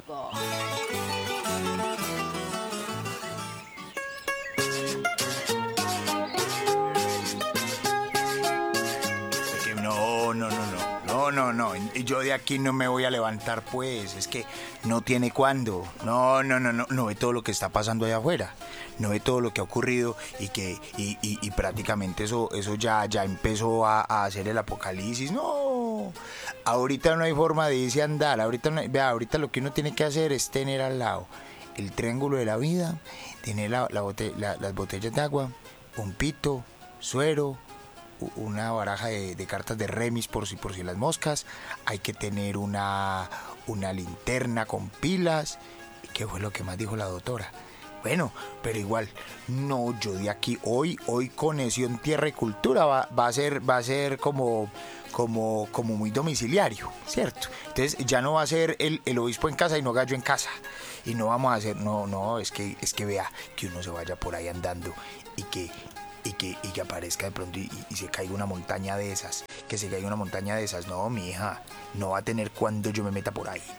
conmigo. Que no, no, no, no, no, no, no, yo de aquí no me voy a levantar, pues, es que no tiene cuándo, no, no, no, no, no ve todo lo que está pasando allá afuera, no ve todo lo que ha ocurrido y prácticamente eso ya empezó a hacer el apocalipsis, no, ahorita no hay forma de irse a andar, ahorita, vea, ahorita lo que uno tiene que hacer es tener al lado el triángulo de la vida, tener las botellas de agua, un pito, suero, una baraja de cartas de remis por si las moscas, hay que tener una linterna con pilas. ¿Qué fue lo que más dijo la doctora? Bueno, pero igual, no, yo de aquí, hoy Conexión Tierra y Cultura va a ser como muy domiciliario, ¿cierto? Entonces ya no va a ser el obispo en casa y no gallo en casa. Y no vamos a hacer, no, es que vea, que uno se vaya por ahí andando y que aparezca de pronto y se caiga una montaña de esas, no, mi hija, no va a tener cuando yo me meta por ahí.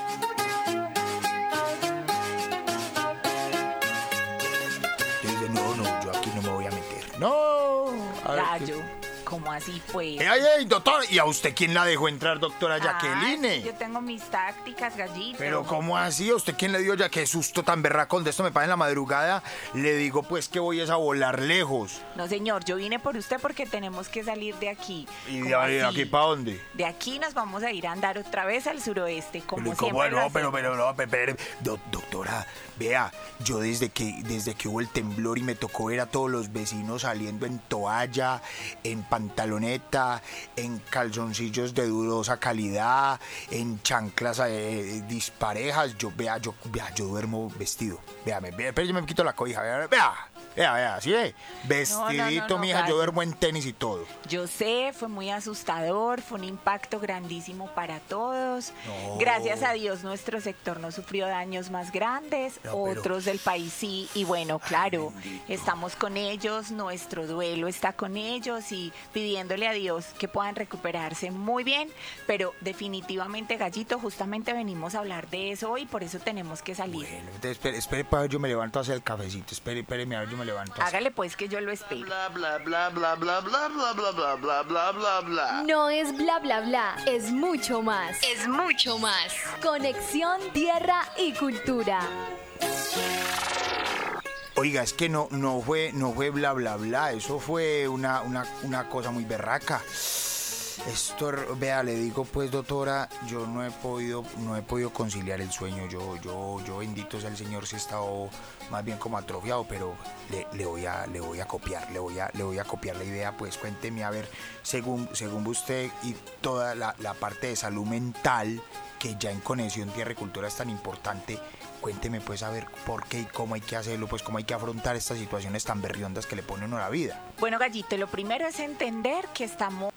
Yo digo, no, yo aquí no me voy a meter, no. Gallo, ¿cómo así pues? ¡Ay, doctor! ¿Y a usted quién la dejó entrar, doctora Jacqueline? Yo tengo mis tácticas, Gallito. Pero ¿cómo así? ¿A usted quién le dio ya? Qué susto tan berracón de esto me pasa en la madrugada. Le digo pues que voy a volar lejos. No, señor, yo vine por usted porque tenemos que salir de aquí. ¿Y de aquí para dónde? De aquí nos vamos a ir a andar otra vez al suroeste, como Pero, siempre lo hacemos. pero, doctora, vea, yo desde que hubo el temblor y me tocó ver a todos los vecinos saliendo en toalla, en pantaloneta, en calzoncillos de dudosa calidad, en chanclas disparejas, yo duermo vestido. Pero yo me quito la cobija, vea, ¿sí ve? Vestidito, mija, Gallo. yo duermo en tenis y todo. Yo sé, fue muy asustador, fue un impacto grandísimo para todos. No. Gracias a Dios nuestro sector no sufrió daños más grandes, No, pero- otros del país sí. Y bueno, claro, bendito. estamos con ellos, nuestro duelo está con ellos y pidiéndole a Dios que puedan recuperarse muy bien. Pero definitivamente, Gallito, justamente venimos a hablar de eso hoy, por eso tenemos que salir. Bueno, entonces espere para ver, yo me levanto a hacer el cafecito. Espéreme, a ver, yo me levanto a hacer. Hágale pues que yo lo espero. Bla bla bla bla bla bla bla bla bla bla bla bla bla. No es bla bla bla, es mucho más. Es mucho más. Conexión Tierra y Cultura. Oiga, es que no fue bla bla bla, eso fue una cosa muy berraca. Esto, vea, le digo pues, doctora, yo no he podido conciliar el sueño. Yo bendito sea el Señor, si he estado más bien como atrofiado, pero le voy a copiar la idea. Pues cuénteme, a ver, según usted y toda la parte de salud mental que ya en Conexión Tierra y Cultura es tan importante, cuénteme pues a ver por qué y cómo hay que hacerlo, pues cómo hay que afrontar estas situaciones tan berriondas que le pone uno a la vida. Bueno, Gallito, lo primero es entender que estamos